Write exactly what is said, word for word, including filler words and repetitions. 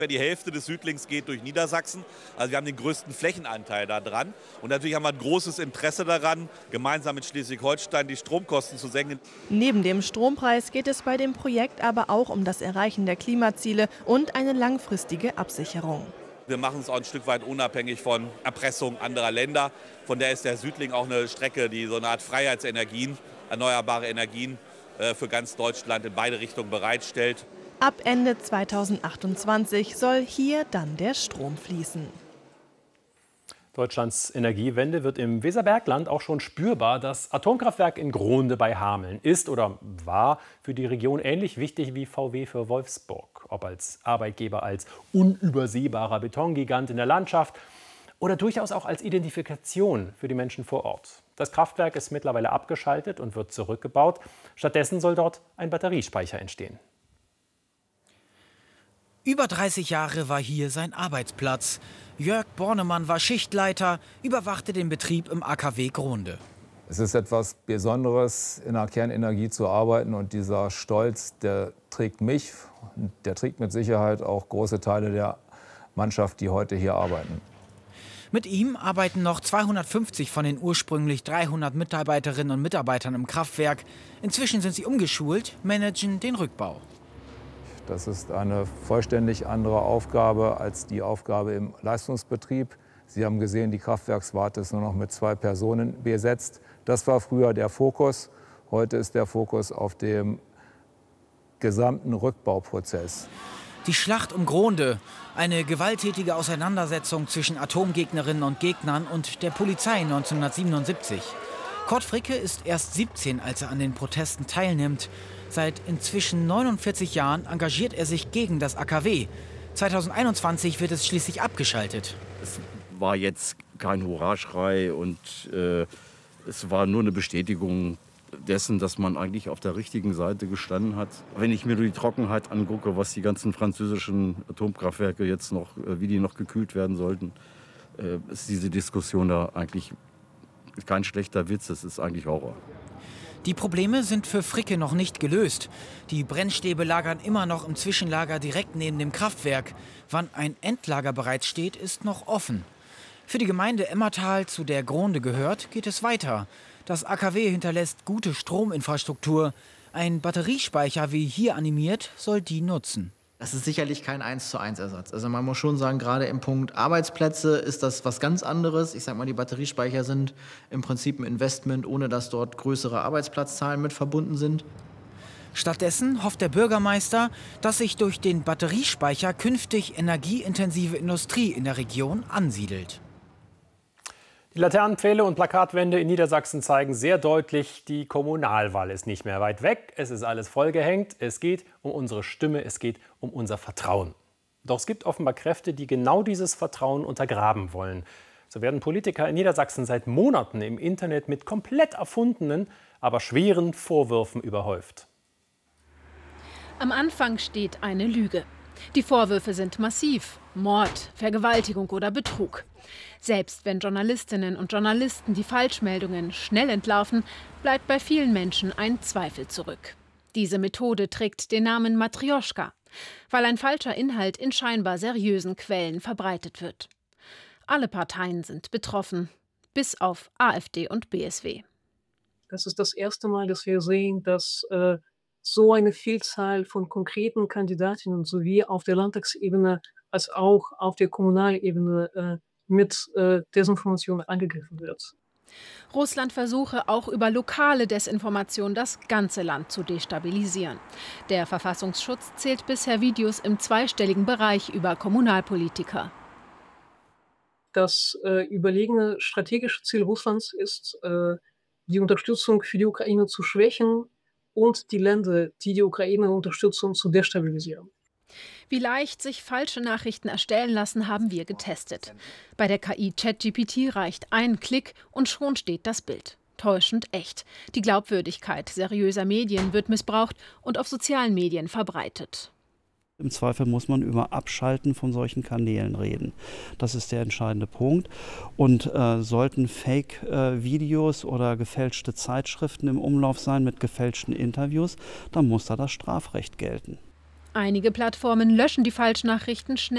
Die Hälfte des Südlings geht durch Niedersachsen. Also wir haben den größten Flächenanteil da dran. Und natürlich haben wir ein großes Interesse daran, gemeinsam mit Schleswig-Holstein die Stromkosten zu senken. Neben dem Strompreis geht es bei dem Projekt aber auch um das Erreichen der Klimaziele und eine langfristige Absicherung. Wir machen es auch ein Stück weit unabhängig von Erpressung anderer Länder. Von der ist der Südling auch eine Strecke, die so eine Art Freiheitsenergien, erneuerbare Energien für ganz Deutschland in beide Richtungen bereitstellt. Ab Ende zweitausendachtundzwanzig soll hier dann der Strom fließen. Deutschlands Energiewende wird im Weserbergland auch schon spürbar. Das Atomkraftwerk in Grohnde bei Hameln ist oder war für die Region ähnlich wichtig wie V W für Wolfsburg. Ob als Arbeitgeber, als unübersehbarer Betongigant in der Landschaft oder durchaus auch als Identifikation für die Menschen vor Ort. Das Kraftwerk ist mittlerweile abgeschaltet und wird zurückgebaut. Stattdessen soll dort ein Batteriespeicher entstehen. Über dreißig Jahre war hier sein Arbeitsplatz. Jörg Bornemann war Schichtleiter, überwachte den Betrieb im A K W Grohnde. Es ist etwas Besonderes, in der Kernenergie zu arbeiten, und dieser Stolz, der trägt mich, der trägt mit Sicherheit auch große Teile der Mannschaft, die heute hier arbeiten. Mit ihm arbeiten noch zweihundertfünfzig von den ursprünglich dreihundert Mitarbeiterinnen und Mitarbeitern im Kraftwerk. Inzwischen sind sie umgeschult, managen den Rückbau. Das ist eine vollständig andere Aufgabe als die Aufgabe im Leistungsbetrieb. Sie haben gesehen, die Kraftwerkswarte ist nur noch mit zwei Personen besetzt. Das war früher der Fokus. Heute ist der Fokus auf dem gesamten Rückbauprozess. Die Schlacht um Grohnde, eine gewalttätige Auseinandersetzung zwischen Atomgegnerinnen und Gegnern und der Polizei neunzehnhundertsiebenundsiebzig. Kurt Fricke ist erst siebzehn, als er an den Protesten teilnimmt. Seit inzwischen neunundvierzig Jahren engagiert er sich gegen das A K W. zweitausendeinundzwanzig wird es schließlich abgeschaltet. Es war jetzt kein Hurraschrei und äh, es war nur eine Bestätigung dessen, dass man eigentlich auf der richtigen Seite gestanden hat. Wenn ich mir nur die Trockenheit angucke, was die ganzen französischen Atomkraftwerke jetzt noch, wie die noch gekühlt werden sollten, äh, ist diese Diskussion da eigentlich kein schlechter Witz, es ist eigentlich Horror. Die Probleme sind für Fricke noch nicht gelöst. Die Brennstäbe lagern immer noch im Zwischenlager direkt neben dem Kraftwerk. Wann ein Endlager bereitsteht, ist noch offen. Für die Gemeinde Emmertal, zu der Grohnde gehört, geht es weiter. Das A K W hinterlässt gute Strominfrastruktur. Ein Batteriespeicher, wie hier animiert, soll die nutzen. Das ist sicherlich kein eins zu eins Ersatz. Also man muss schon sagen, gerade im Punkt Arbeitsplätze ist das was ganz anderes. Ich sag mal, die Batteriespeicher sind im Prinzip ein Investment, ohne dass dort größere Arbeitsplatzzahlen mit verbunden sind. Stattdessen hofft der Bürgermeister, dass sich durch den Batteriespeicher künftig energieintensive Industrie in der Region ansiedelt. Die Laternenpfähle und Plakatwände in Niedersachsen zeigen sehr deutlich, die Kommunalwahl ist nicht mehr weit weg. Es ist alles vollgehängt. Es geht um unsere Stimme, es geht um unser Vertrauen. Doch es gibt offenbar Kräfte, die genau dieses Vertrauen untergraben wollen. So werden Politiker in Niedersachsen seit Monaten im Internet mit komplett erfundenen, aber schweren Vorwürfen überhäuft. Am Anfang steht eine Lüge. Die Vorwürfe sind massiv: Mord, Vergewaltigung oder Betrug. Selbst wenn Journalistinnen und Journalisten die Falschmeldungen schnell entlarven, bleibt bei vielen Menschen ein Zweifel zurück. Diese Methode trägt den Namen Matrjoschka, weil ein falscher Inhalt in scheinbar seriösen Quellen verbreitet wird. Alle Parteien sind betroffen, bis auf AfD und B S W. Das ist das erste Mal, dass wir sehen, dass äh, so eine Vielzahl von konkreten Kandidatinnen sowie auf der Landtagsebene als auch auf der Kommunalebene äh, mit äh, Desinformation angegriffen wird. Russland versuche auch über lokale Desinformation das ganze Land zu destabilisieren. Der Verfassungsschutz zählt bisher Videos im zweistelligen Bereich über Kommunalpolitiker. Das äh, überlegene strategische Ziel Russlands ist, äh, die Unterstützung für die Ukraine zu schwächen und die Länder, die die Ukraine unterstützen, zu destabilisieren. Wie leicht sich falsche Nachrichten erstellen lassen, haben wir getestet. Bei der K I ChatGPT reicht ein Klick und schon steht das Bild. Täuschend echt. Die Glaubwürdigkeit seriöser Medien wird missbraucht und auf sozialen Medien verbreitet. Im Zweifel muss man über Abschalten von solchen Kanälen reden. Das ist der entscheidende Punkt. Und äh, sollten Fake-Videos äh, oder gefälschte Zeitschriften im Umlauf sein mit gefälschten Interviews, dann muss da das Strafrecht gelten. Einige Plattformen löschen die Falschnachrichten schnell.